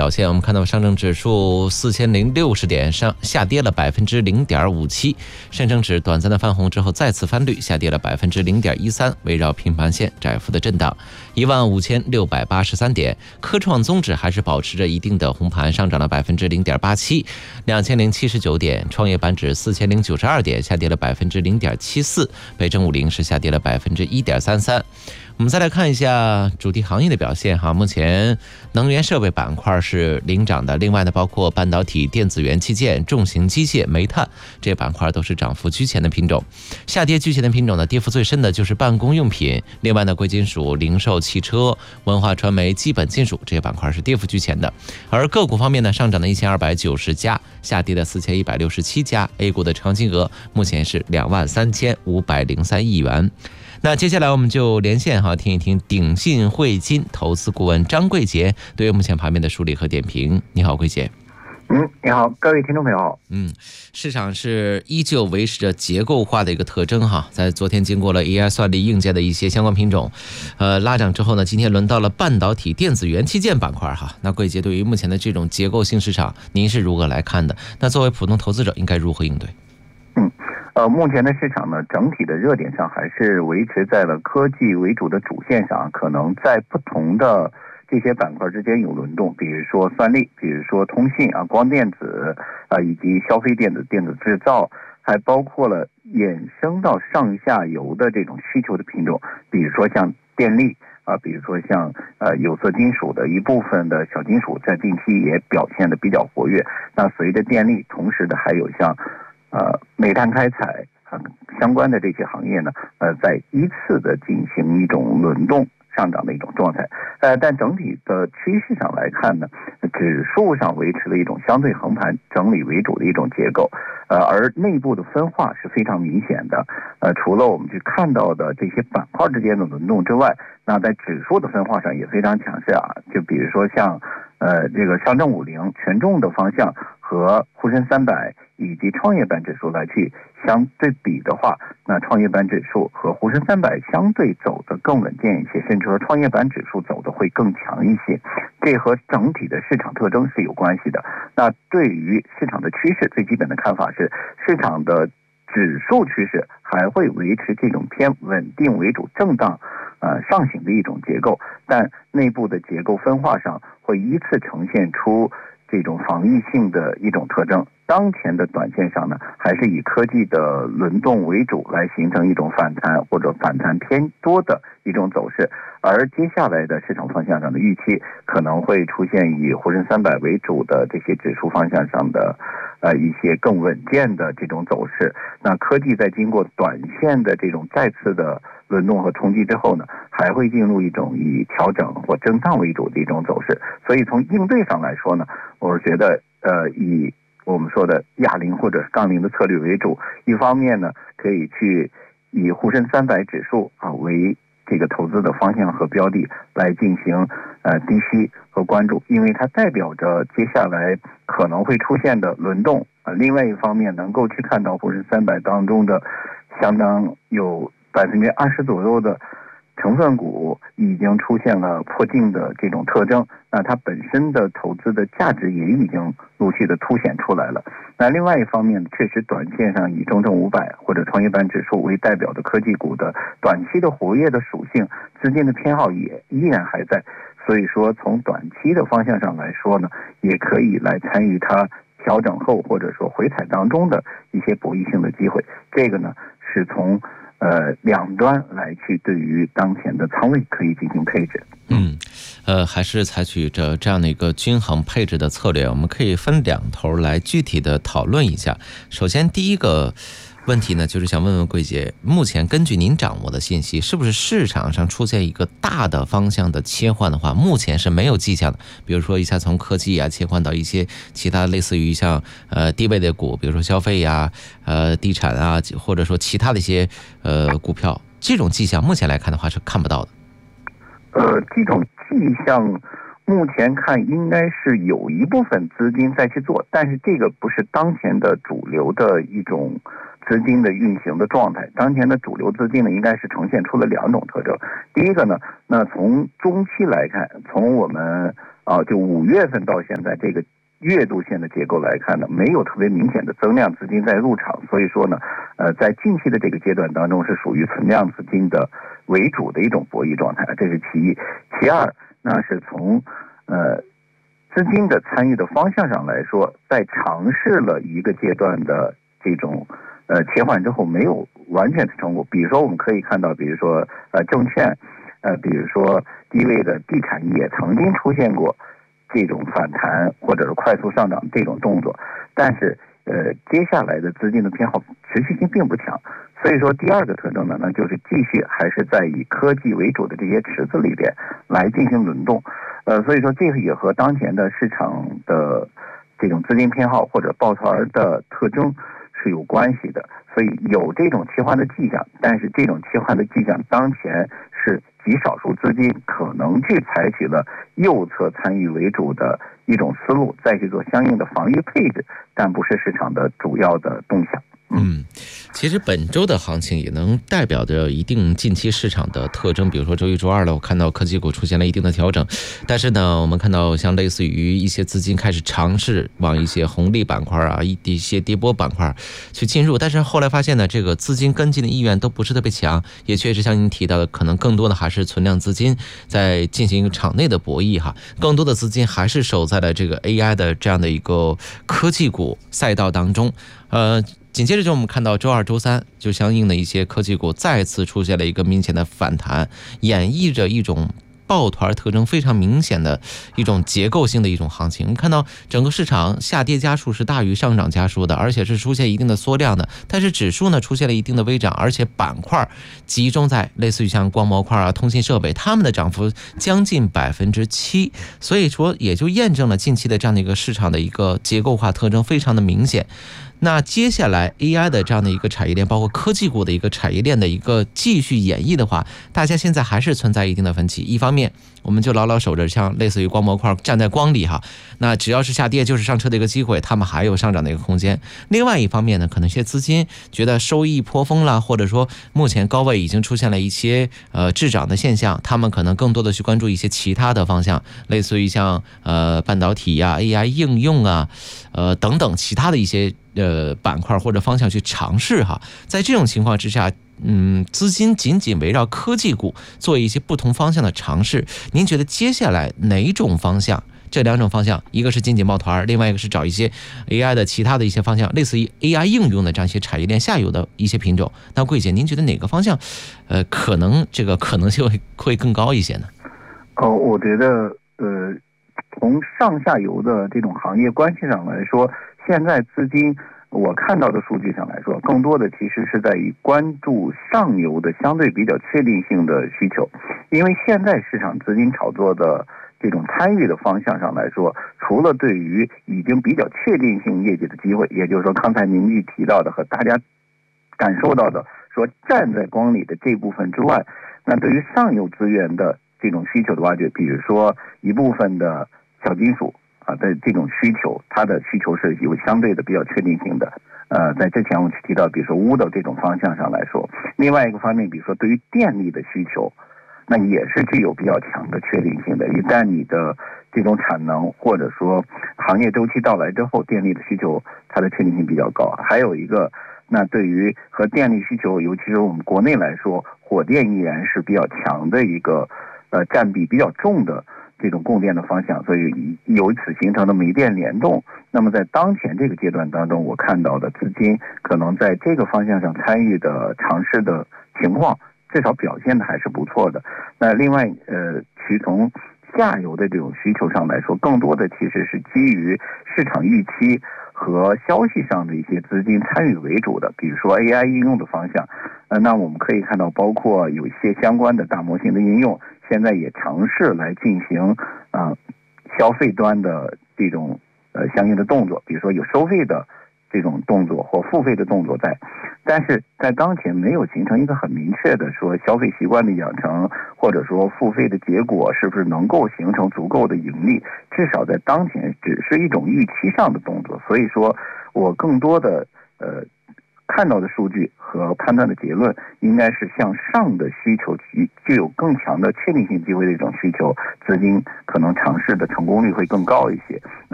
表现，我们看到上证指数4060点下跌了0.57%，深成指短暂的翻红之后再次翻绿，下跌了0.13%，围绕平盘线窄幅的震荡，15683点。科创综指还是保持着一定的红盘，上涨了0.87%，2079点。创业板指4092点，下跌了0.74%，北证50是下跌了1.33%。我们再来看一下主题行业的表现哈，目前能源设备板块是领涨的，另外呢，包括半导体、电子元器件、重型机械、煤炭这些板块都是涨幅居前的品种。下跌居前的品种呢，跌幅最深的就是办公用品，另外呢，贵金属、零售、汽车、文化传媒、基本金属这些板块是跌幅居前的。而个股方面呢，上涨的1290家，下跌的4167家 ，A 股的成交金额目前是23503亿元。那接下来我们就连线听一听鼎信汇金投资顾问张桂杰对于目前盘面的梳理和点评。你好，桂杰。 你好，各位听众朋友好。 市场是依旧维持着结构化的一个特征哈，在昨天经过了 AI 算力硬件的一些相关品种拉涨之后呢，今天轮到了半导体、电子元器件板块哈。那桂杰对于目前的这种结构性市场，您是如何来看的？那作为普通投资者应该如何应对？ 目前的市场呢，整体的热点上还是维持在了科技为主的主线上，可能在不同的这些板块之间有轮动，比如说算力，比如说通信光电子以及消费电子、电子制造，还包括了衍生到上下游的这种需求的品种，比如说像电力比如说像有色金属的一部分的小金属，在近期也表现的比较活跃。那随着电力，同时的还有像煤炭开采相关的这些行业呢，在依次的进行一种轮动上涨的一种状态。但整体的趋势上来看呢，指数上维持了一种相对横盘整理为主的一种结构，而内部的分化是非常明显的。除了我们去看到的这些板块之间的轮动之外，那在指数的分化上也非常强势就比如说像这个上证50权重的方向和沪深300以及创业板指数来去相对比的话，那创业板指数和沪深300相对走得更稳健一些，甚至说创业板指数走得会更强一些，这和整体的市场特征是有关系的。那对于市场的趋势，最基本的看法是，市场的指数趋势还会维持这种偏稳定为主、震荡上行的一种结构，但内部的结构分化上会依次呈现出这种防御性的一种特征。当前的短线上呢，还是以科技的轮动为主，来形成一种反弹或者反弹偏多的一种走势。而接下来的市场方向上的预期，可能会出现以沪深300为主的这些指数方向上的一些更稳健的这种走势。那科技在经过短线的这种再次的轮动和冲击之后呢，还会进入一种以调整或震荡为主的一种走势。所以从应对上来说呢，我是觉得以我们说的哑铃或者杠铃的策略为主。一方面呢，可以去以沪深300指数为这个投资的方向和标的来进行低吸和关注，因为它代表着接下来可能会出现的轮动。另外一方面，能够去看到沪深300当中的相当有20%左右的成分股已经出现了破净的这种特征，那它本身的投资的价值也已经陆续的凸显出来了。那另外一方面，确实短线上以中证500或者创业板指数为代表的科技股的短期的活跃的属性，资金的偏好也依然还在。所以说从短期的方向上来说呢，也可以来参与它调整后或者说回踩当中的一些博弈性的机会。这个呢是从两端来去对于当前的仓位可以进行配置。 还是采取着这样的一个均衡配置的策略。我们可以分两头来具体的讨论一下。首先第一个问题呢，就是想问问桂姐，目前根据您掌握的信息，是不是市场上出现一个大的方向的切换的话，目前是没有迹象的？比如说一下从科技切换到一些其他类似于像低位的股，比如说消费地产或者说其他的一些股票，这种迹象目前来看的话是看不到的。 这种迹象目前看应该是有一部分资金在去做，但是这个不是当前的主流的一种资金的运行的状态。当前的主流资金呢，应该是呈现出了两种特征。第一个呢，那从中期来看，从我们就5月份到现在这个月度线的结构来看呢，没有特别明显的增量资金在入场，所以说呢，在近期的这个阶段当中是属于存量资金的为主的一种博弈状态，这是其一。其二，那是从资金的参与的方向上来说，在尝试了一个阶段的这种切换之后，没有完全的成果。比如说我们可以看到，比如说证券，比如说低位的地产也曾经出现过这种反弹或者是快速上涨这种动作，但是接下来的资金的偏好持续性并不强，所以说第二个特征呢，那就是继续还是在以科技为主的这些池子里边来进行轮动，所以说这个也和当前的市场的这种资金偏好或者抱团的特征是有关系的，所以有这种切换的迹象，但是这种切换的迹象当前是极少数资金可能去采取了右侧参与为主的一种思路，再去做相应的防御配置，但不是市场的主要的动向。 其实本周的行情也能代表着一定近期市场的特征，比如说周一周二了，我看到科技股出现了一定的调整，但是呢，我们看到像类似于一些资金开始尝试往一些红利板块啊、一些跌波板块去进入，但是后来发现呢，这个资金跟进的意愿都不是特别强，也确实像您提到的，可能更多的还是存量资金在进行场内的博弈哈，更多的资金还是守在了这个 AI 的这样的一个科技股赛道当中，紧接着就我们看到周二周三就相应的一些科技股再次出现了一个明显的反弹，演绎着一种抱团特征非常明显的一种结构性的一种行情。你看到整个市场下跌家数是大于上涨家数的，而且是出现一定的缩量的，但是指数呢出现了一定的微涨，而且板块集中在类似于像光模块啊、通信设备，它们的涨幅将近7%，所以说也就验证了近期的这样的一个市场的一个结构化特征非常的明显。那接下来 AI 的这样的一个产业链，包括科技股的一个产业链的一个继续演绎的话，大家现在还是存在一定的分歧。一方面我们就牢牢守着像类似于光模块站在光里哈，那只要是下跌就是上车的一个机会，他们还有上涨的一个空间。另外一方面呢，可能一些资金觉得收益颇丰了，或者说目前高位已经出现了一些滞涨的现象，他们可能更多的去关注一些其他的方向，类似于像半导体呀、AI 应用啊等等其他的一些板块或者方向去尝试哈。在这种情况之下，资金仅仅围绕科技股做一些不同方向的尝试，您觉得接下来哪种方向？这两种方向，一个是紧紧抱团，另外一个是找一些 AI 的其他的一些方向，类似于 AI 应用的这样一些产业链下游的一些品种。那桂姐，您觉得哪个方向，可能这个可能性会更高一些呢？ 我觉得从上下游的这种行业关系上来说，现在资金我看到的数据上来说，更多的其实是在于关注上游的相对比较确定性的需求，因为现在市场资金炒作的这种参与的方向上来说，除了对于已经比较确定性业绩的机会，也就是说刚才您提到的和大家感受到的说站在光里的这部分之外，那对于上游资源的这种需求的挖掘，比如说一部分的小金属的这种需求，它的需求是有相对的比较确定性的。在之前我提到，比如说钨的这种方向上来说，另外一个方面，比如说对于电力的需求，那也是具有比较强的确定性的。一旦你的这种产能或者说行业周期到来之后，电力的需求它的确定性比较高。还有一个，那对于和电力需求，尤其是我们国内来说，火电依然是比较强的一个占比比较重的这种供电的方向，所以由此形成的煤电联动。那么在当前这个阶段当中，我看到的资金可能在这个方向上参与的尝试的情况，至少表现的还是不错的。那另外其从下游的这种需求上来说，更多的其实是基于市场预期和消息上的一些资金参与为主的，比如说 AI 应用的方向。那我们可以看到，包括有一些相关的大模型的应用，现在也尝试来进行消费端的这种相应的动作，比如说有收费的这种动作或付费的动作在，但是在当前没有形成一个很明确的说消费习惯的养成，或者说付费的结果是不是能够形成足够的盈利，至少在当前只是一种预期上的动作。所以说我更多的看到的数据和判断的结论应该是向上的需求，具有更强的确定性机会的一种需求，资金可能尝试的成功率会更高一些。